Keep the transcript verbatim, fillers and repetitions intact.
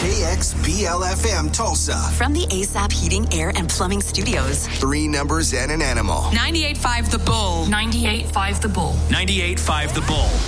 K X B L F M Tulsa. From the A S A P Heating, Air, and Plumbing Studios. Three numbers and an animal. ninety-eight point five The Bull. ninety-eight point five The Bull. ninety-eight point five The Bull.